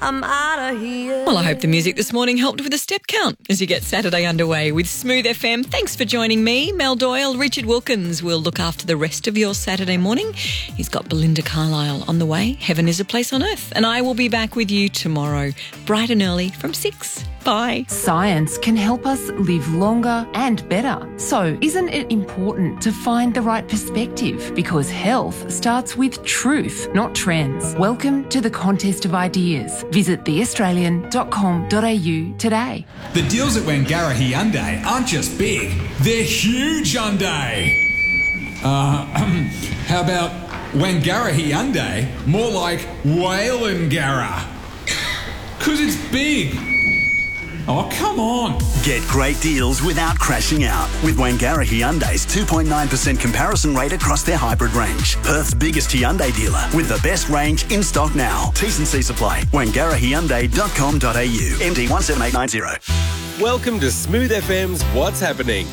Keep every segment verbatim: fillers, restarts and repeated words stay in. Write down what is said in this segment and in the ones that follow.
I'm out of here. Well, I hope the music this morning helped with a step count as you get Saturday underway with Smooth F M. Thanks for joining me, Mel Doyle. Richard Wilkins will look after the rest of your Saturday morning. He's got Belinda Carlisle on the way. Heaven is a place on earth. And I will be back with you tomorrow, bright and early from six. Bye. Science can help us live longer and better. So isn't it important to find the right perspective? Because health starts with truth, not trends. Welcome to the Contest of Ideas. Visit the australian dot com dot a u today. The deals at Wangara Hyundai aren't just big, they're huge Hyundai. Uh, how about Wangara Hyundai? More like Whalengara. Because it's big. Oh, come on. Get great deals without crashing out with Wangara Hyundai's two point nine percent comparison rate across their hybrid range. Perth's biggest Hyundai dealer with the best range in stock now. T's and C's apply. Wangara Hyundai dot com dot a u. M D one seven eight nine zero. Welcome to Smooth F M's What's Happening.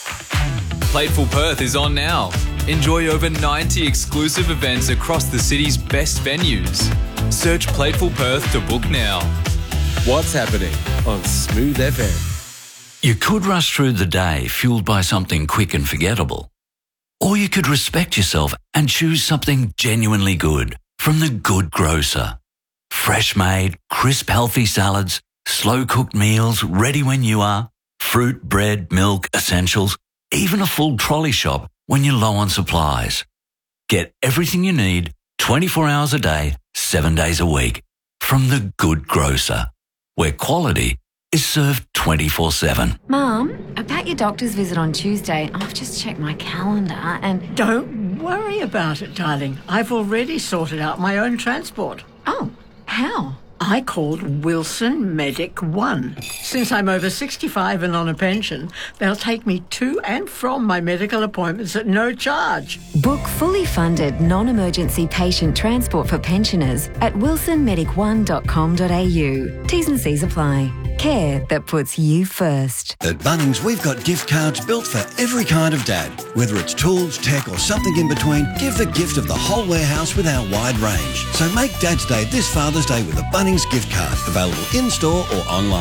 Plateful Perth is on now. Enjoy over ninety exclusive events across the city's best venues. Search Plateful Perth to book now. What's Happening on Smooth F M. You could rush through the day fueled by something quick and forgettable. Or you could respect yourself and choose something genuinely good from The Good Grocer. Fresh made, crisp healthy salads, slow cooked meals ready when you are, fruit, bread, milk, essentials, even a full trolley shop when you're low on supplies. Get everything you need twenty-four hours a day, seven days a week from The Good Grocer, where quality is served twenty-four seven. Mum, about your doctor's visit on Tuesday, I've just checked my calendar and... Don't worry about it, darling. I've already sorted out my own transport. Oh, how? I called Wilson Medic One. Since I'm over sixty-five and on a pension, they'll take me to and from my medical appointments at no charge. Book fully funded non-emergency patient transport for pensioners at wilson medic one dot com dot a u. T's and C's apply. Care that puts you first. At Bunnings, we've got gift cards built for every kind of dad. Whether it's tools, tech or something in between, give the gift of the whole warehouse with our wide range. So make Dad's Day this Father's Day with a Bunnings gift card. Available in-store or online.